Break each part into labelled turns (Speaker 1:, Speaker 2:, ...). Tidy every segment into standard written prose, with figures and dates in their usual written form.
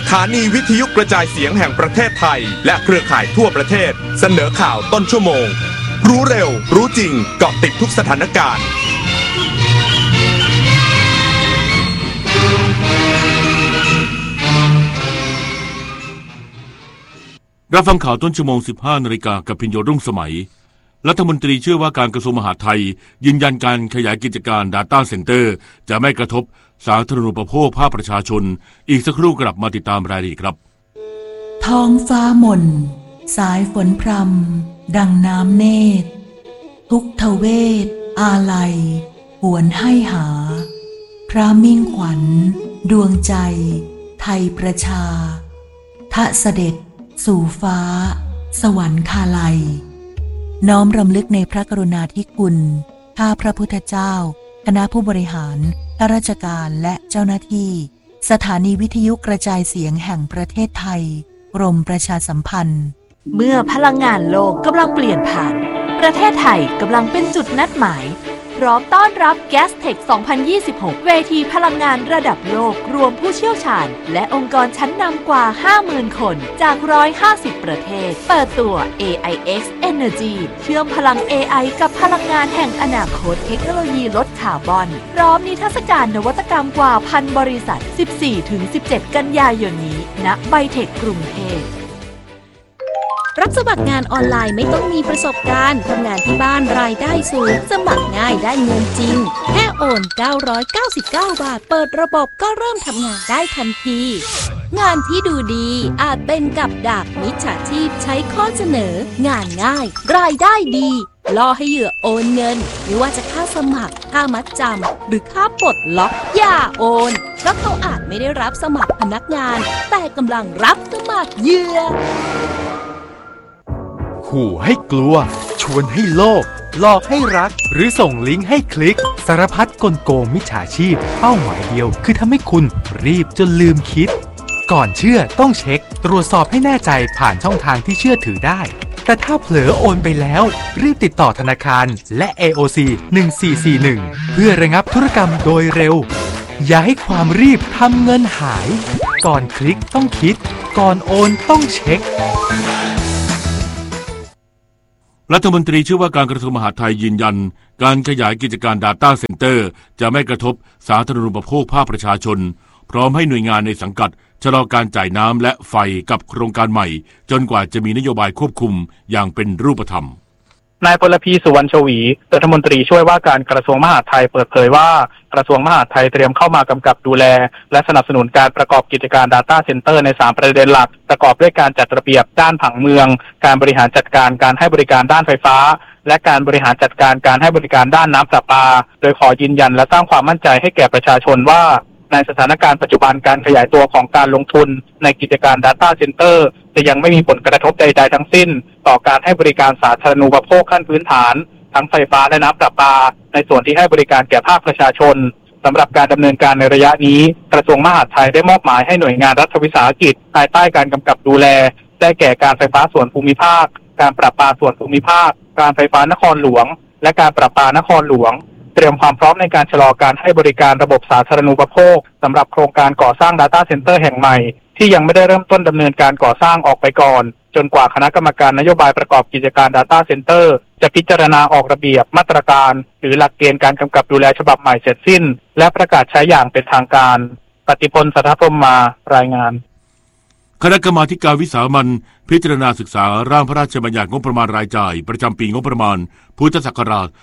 Speaker 1: ถานีวิทยุกระจายเสียงแห่งประเทศไทยและเครือข่ายทั่วประเทศเสนอข่าวต้นชั่วโมงรู้เร็วรู้จริงเกาะติดทุกสถานการณ์
Speaker 2: รับฟังข่าวต้นชั่วโมง 15 นาฬิกากับพิญโยรุ่งสมัยรัฐมนตรีช่วยว่าการกระทรวงมหาดไทยยืนยันการขยายกิจการ Data Center จะไม่กระทบสาธารณูปโภคภาคประชาชนอีกสักครู่กลับมาติดตามรายละเอียดครับ
Speaker 3: ท้องฟ้าหม่นสายฝนพรำดังน้ำเนตรทุกทเวทอาลัยหวนให้หาพระมิ่งขวัญดวงใจไทยประชาทะเสด็จสู่ฟ้าสวรรคาลัยน้อมรำลึกในพระกรุณาธิคุณข้าพระพุทธเจ้าคณะผู้บริหารข้าราชการและเจ้าหน้าที่สถานีวิทยุกระจายเสียงแห่งประเทศไทยกรมประชาสัมพันธ์
Speaker 4: เมื่อพลังงานโลกกำลังเปลี่ยนผ่านประเทศไทยกำลังเป็นจุดนัดหมายพร้อมต้อนรับ Gastech 2026 เวทีพลังงานระดับโลกรวมผู้เชี่ยวชาญและองค์กรชั้นนำกว่า 50,000 คนจาก 150 ประเทศเปิดตัว AIX Energy เชื่อมพลัง AI กับพลังงานแห่งอนาคตเทคโนโลยีลดคาร์บอนพร้อมนิทรรศการนวัตกรรมกว่า 1,000 บริษัท 14-17 กันยายนนี้ณไบเทคกรุงเทพ
Speaker 5: รับสมัครงานออนไลน์ไม่ต้องมีประสบการณ์ทำงานที่บ้านรายได้สูงสมัครง่ายได้เงินจริงแค่โอน999 บาทเปิดระบบก็เริ่มทำงานได้ทันทีงานที่ดูดีอาจเป็นกับดักมิจฉาชีพใช้ข้อเสนองานง่ายรายได้ดีล่อให้เหยื่อโอนเงินไม่ว่าจะค่าสมัครค่ามัดจำหรือค่าปลดล็อกอย่าโอนเพราะเขาอาจไม่ได้รับสมัครพนักงานแต่กำลังรับสมัครเหยื่อ
Speaker 6: ขู่ให้กลัวชวนให้โลภหลอกให้รักหรือส่งลิงก์ให้คลิกสารพัดกลโกงมิจฉาชีพเป้าหมายเดียวคือทำให้คุณรีบจนลืมคิดก่อนเชื่อต้องเช็คตรวจสอบให้แน่ใจผ่านช่องทางที่เชื่อถือได้แต่ถ้าเผลอโอนไปแล้วรีบติดต่อธนาคารและ AOC 1441เพื่อระงับธุรกรรมโดยเร็วอย่าให้ความรีบทำเงินหายก่อนคลิกต้องคิดก่อนโอนต้องเช็ค
Speaker 2: รัฐมนตรีช่วยว่าการกระทรวงมหาดไทยยืนยันการขยายกิจการ Data Center จะไม่กระทบสาธารณูปโภคภาคประชาชนพร้อมให้หน่วยงานในสังกัดชะลอการจ่ายน้ำและไฟกับโครงการใหม่จนกว่าจะมีนโยบายควบคุมอย่างเป็นรูปธรรม
Speaker 7: นายพลพีสุวรรณชวีรัฐมนตรีช่วยว่าการกระทรวงมหาดไทยเปิดเผยว่ากระทรวงมหาดไทยเตรียมเข้ามากำกับดูแลและสนับสนุนการประกอบกิจการ Data Center ใน3ประเด็นหลักประกอบด้วยการจัดระเบียบด้านผังเมืองการบริหารจัดการการให้บริการด้านไฟฟ้าและการบริหารจัดการการให้บริการด้านน้ำประปาโดยขอยืนยันและสร้างความมั่นใจให้แก่ประชาชนว่าในสถานการณ์ปัจจุบันการขยายตัวของการลงทุนในกิจการ Data Center จะยังไม่มีผลกระทบใดๆทั้งสิ้นต่อการให้บริการสาธารณูปโภคขั้นพื้นฐานทั้งไฟฟ้าและน้ำประปาในส่วนที่ให้บริการแก่ภาคประชาชนสำหรับการดำเนินการในระยะนี้กระทรวงมหาดไทยได้มอบหมายให้หน่วยงานรัฐวิสาหกิจภายใต้การกำกับดูแลได้แก่การไฟฟ้าส่วนภูมิภาคการประปาส่วนภูมิภาคการไฟฟ้านครหลวงและการประปานครหลวงเตรียมความพร้อมในการชะลอการให้บริการระบบสาธารณูปโภคสำหรับโครงการก่อสร้าง Data Center แห่งใหม่ที่ยังไม่ได้เริ่มต้นดำเนินการก่อสร้างออกไปก่อนจนกว่าคณะกรรมการนโยบายประกอบกิจการ Data Center จะพิจารณาออกระเบียบมาตรการหรือหลักเกณฑ์การกำกับดูแลฉบับใหม่เสร็จสิ้นและประกาศใช้อย่างเป็นทางการปฏิพล สัทธพรหมมารายงาน
Speaker 2: คณะกรรมาการวิสามัญพิจารณาศึกษาร่างพระราชบัญญัติงบประมาณรายจ่ายประจำปีงบประมาณพุทธศักราช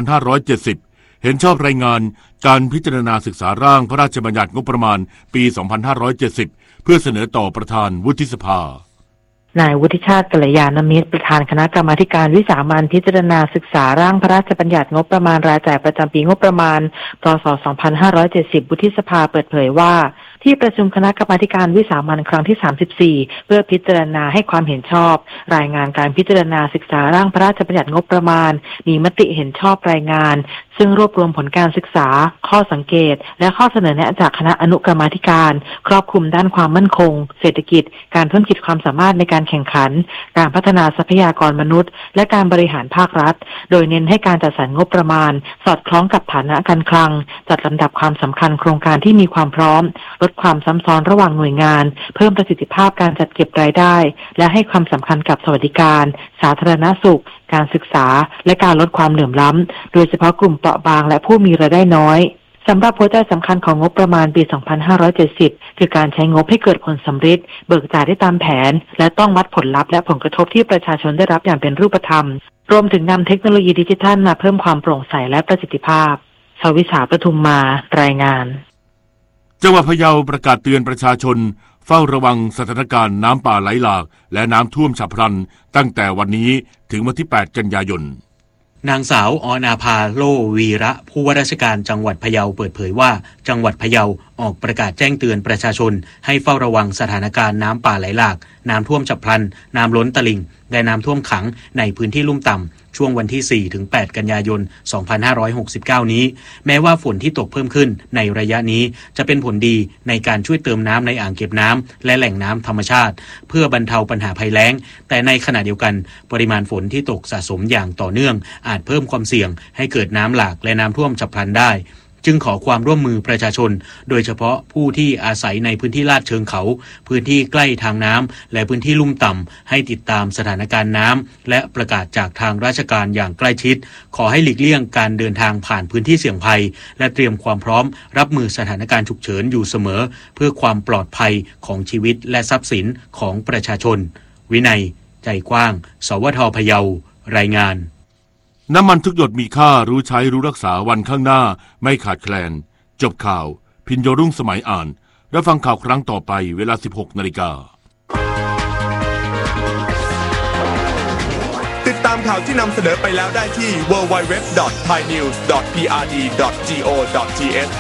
Speaker 2: 2570 เห็นชอบรายงานการพิจารณาศึกษาร่างพระราชบัญญัติงบประมาณปี 2570 เพื่อเสนอต่อประธานวุฒิสภาน
Speaker 8: ายวุฒิชาติกัลยาณมิตรประธานคณะกรรมาการวิสามัญพิจารณาศึกษาร่างพระราชบัญญัติงบประมาณรายจ่ายประจำปีงบประมาณพ.ศ. 2570 วุฒิสภาเปิดเผยว่าที่ประชุมคณะกรรมาการวิสามัญครั้งที่ 34 เพื่อพิจารณาให้ความเห็นชอบรายงานการพิจารณาศึกษาร่างพระราชบัญญัติงบประมาณมีมติเห็นชอบรายงานซึ่งรวบรวมผลการศึกษาข้อสังเกตและข้อเสนอแนะจากคณะอนุกรรมาธิการครอบคลุมด้านความมั่นคงเศรษฐกิจการเพิ่มขีดความสามารถในการแข่งขันการพัฒนาทรัพยากรมนุษย์และการบริหารภาครัฐโดยเน้นให้การจัดสรรงบประมาณสอดคล้องกับฐานะการคลังจัดลำดับความสำคัญโครงการที่มีความพร้อมลดความซ้ำซ้อนระหว่างหน่วยงานเพิ่มประสิทธิภาพการจัดเก็บรายได้และให้ความสำคัญกับสวัสดิการสาธารณสุขการศึกษาและการลดความเหลื่อมล้ำโดยเฉพาะกลุ่มเปราะบางและผู้มีรายได้น้อยสำหรับหัวใจสำคัญของงบประมาณปี 2570 คือการใช้งบให้เกิดผลสำฤทธิ์เบิกจ่ายได้ตามแผนและต้องวัดผลลัพธ์และผลกระทบที่ประชาชนได้รับอย่างเป็นรูปธรรมรวมถึงนำเทคโนโลยีดิจิทัลมาเพิ่มความโปร่งใสและประสิทธิภาพชวิสาปทุมมารายงาน
Speaker 2: จังหวัดพะเยาประกาศเตือนประชาชนเฝ้าระวังสถานการณ์น้ำป่าไหลหลากและน้ำท่วมฉับพลันตั้งแต่วันนี้ถึงวันที่ 8 กันยายน
Speaker 9: นางสาวอนาภาโลวีระผู้ว่าราชการจังหวัดพะเยาเปิดเผยว่าจังหวัดพะเยาออกประกาศแจ้งเตือนประชาชนให้เฝ้าระวังสถานการณ์น้ำป่าไหลหลากน้ำท่วมฉับพลันน้ำล้นตลิ่งและน้ำท่วมขังในพื้นที่ลุ่มต่ำช่วงวันที่ 4-8 กันยายน 2569 นี้แม้ว่าฝนที่ตกเพิ่มขึ้นในระยะนี้จะเป็นผลดีในการช่วยเติมน้ำในอ่างเก็บน้ำและแหล่งน้ำธรรมชาติเพื่อบรรเทาปัญหาภัยแล้งแต่ในขณะเดียวกันปริมาณฝนที่ตกสะสมอย่างต่อเนื่องอาจเพิ่มความเสี่ยงให้เกิดน้ำหลากและน้ำท่วมฉับพลันได้จึงขอความร่วมมือประชาชนโดยเฉพาะผู้ที่อาศัยในพื้นที่ลาดเชิงเขาพื้นที่ใกล้ทางน้ำและพื้นที่ลุ่มต่ำให้ติดตามสถานการณ์น้ำและประกาศจากทางราชการอย่างใกล้ชิดขอให้หลีกเลี่ยงการเดินทางผ่านพื้นที่เสี่ยงภัยและเตรียมความพร้อมรับมือสถานการณ์ฉุกเฉินอยู่เสมอเพื่อความปลอดภัยของชีวิตและทรัพย์สินของประชาชนวินัยใจกว้างสวท.พะเยารายงาน
Speaker 2: น้ำมันทุกหยดมีค่ารู้ใช้รู้รักษาวันข้างหน้าไม่ขาดแคลนจบข่าวพินโยรุ่งสมัยอ่านและฟังข่าวครั้งต่อไปเวลา 16 นาฬิกา
Speaker 1: ติดตามข่าวที่นำเสนอไปแล้วได้ที่ www.thainews.prd.go.th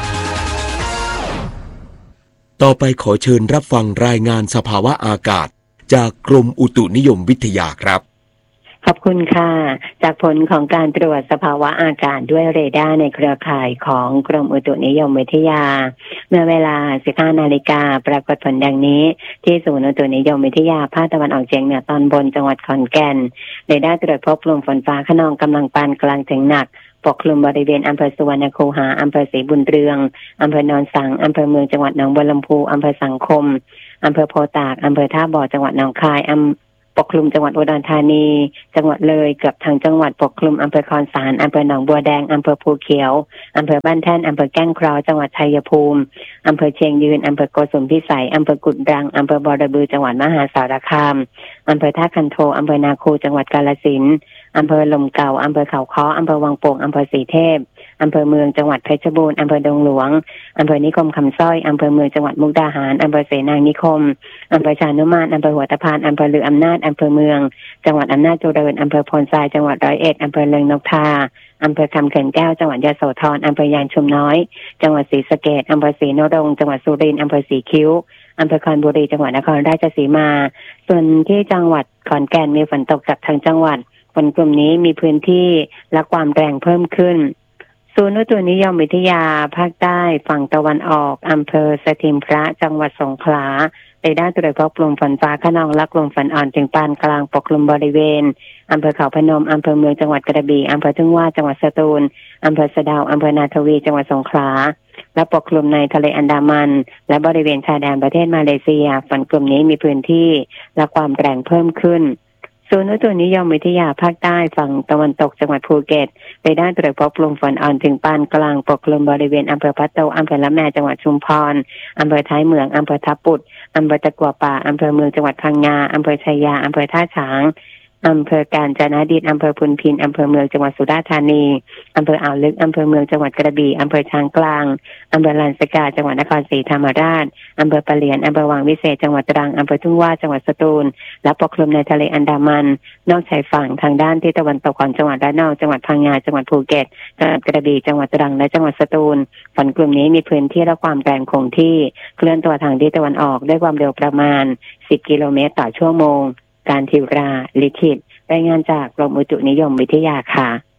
Speaker 10: ต่อไปขอเชิญรับฟังรายงานสภาวะอากาศจากกรมอุตุนิยมวิทยาครับ
Speaker 11: ขอบคุณค่ะจากผลของการตรวจสภาวะอากาศด้วยเรดาร์ในเครือข่ายของกรมอุตุนิยมวิทยาเมื่อเวลา 15 นาฬิกาปรากฏผลดังนี้ที่ศูนย์อุตุนิยมวิทยาภาคตะวันออกเฉียงเหนือตอนบนจังหวัดขอนแก่นเรดาร์ตรวจพบกลุ่มฝนฟ้าคะนองกำลังปานกลางถึงหนักปกคลุมบริเวณอำเภอสุวรรณคูหาอำเภอศรีบุญเรืองอำเภอโนนสังอำเภอเมืองจังหวัดหนองบัวลำพูอำเภอสังคมอำเภอโพตากอำเภอท่าบ่อจังหวัดหนองคายปกคลุมจังหวัดอุดรธานีจังหวัดเลยเกือบทั้งจังหวัดปกคลุมอำเภอคอนสารอำเภอหนองบัวแดงอำเภอภูเขียวอำเภอบ้านแท่นอำเภอแก้งเคราจังหวัดชัยภูมิอำเภอเชียงยืนอำเภอโกสุมพิสัยอำเภอกุดรังอำเภอบอระบือจังหวัดมหาสารคามอำเภอท่าคันโทอำเภอนาคูจังหวัดกาฬสินธุ์อำเภอลมเก่าอำเภอเขาค้ออำเภอวังโป่งอำเภอศรีเทพอำเภอเมืองจังหวัดเพชรบูรณ์อำเภอดงหลวงอำเภอนิคมคำสร้อยอำเภอเมืองจังหวัดมุกดาหารอำเภอเสนานิคมอำเภอชานุมานอำเภอหัวตะพานอำเภอลืออำนาจอำเภอเมืองจังหวัดอำนาจเจริญอำเภอโพนทรายจังหวัดร้อยเอ็ดอำเภอเลิงนกทาอำเภอคำเขื่อนแก้วจังหวัดยโสธรอำเภอยางชุมน้อยจังหวัดศรีสะเกษอำเภอศรีนรงค์จังหวัดสุรินทร์อำเภอศรีคิ้วอำเภอคอนบุรีจังหวัดนครราชสีมาส่วนที่จังหวัดขอนแก่นมีฝนตกจากทางจังหวัดฝนกลุ่มนี้มีพื้นที่และความแรงเพิ่มขึ้นศูนย์อุตุนิยมวิทยาภาคใต้ฝั่งตะวันออกอำเภอสถิมพระจังหวัดสงขลาเรดาร์ตรวจพบกลุ่มฝนฟ้าคะนองและกลุ่มฝนอ่อนถึงปานกลางปกคลุมบริเวณอำเภอเขาพนมอำเภอเมืองจังหวัดกระบี่อำเภอทุ่งว่าจังหวัดสตูลอำเภอสะเดาอำเภอนาทวีจังหวัดสงขลาและปกคลุมในทะเลอันดามันและบริเวณชายแดนประเทศมาเลเซียฝนกลุ่มนี้มีพื้นที่และความแรงเพิ่มขึ้นศูนย์อุตุนิยมวิทยาภาคใต้ฝั่งตะวันตกจังหวัดภูเก็ตเรดาร์ตรวจพบกลุ่มฝนอ่อนถึงปานกลางปกคลุมบริเวณอำเภอพะโตอำเภอละแมจังหวัดชุมพรอำเภอท้ายเมืองอำเภอทับปุดอำเภอตะกัวป่าอำเภอเมืองจังหวัดพังงาอำเภอชัยยาอำเภอท่าฉางอำเภอกาญจนดิตอำเภอพุนพินอำเภอเมืองจังหวัดสุราษฎร์ธานีอำเภออ่าวลึกอำเภอเมืองจังหวัดกระบี่อำเภอช้างกลางอำเภอลานสกาจังหวัดนครศรีธรรมราชอำเภอปะเหลียนอำเภอวังวิเศษจังหวัดตรังอำเภอทุ่งว่าจังหวัดสตูลและปกคลุมในทะเลอันดามันนอกชายฝั่งทางด้านที่ตะวันตกของจังหวัดระนองจังหวัดพังงาจังหวัดภูเก็ตจังหวัดกระบี่จังหวัดตรังและจังหวัดสตูลฝนกลุ่มนี้มีพื้นที่และความแรงคงที่เคลื่อนตัวทางทิศตะวันออกด้วยความเร็วประมาณ10 กิโลเมตรต่อชั่วโมงการทิวราลิขิตรายงานจากกรมอุตุนิยมวิทยาค่ะ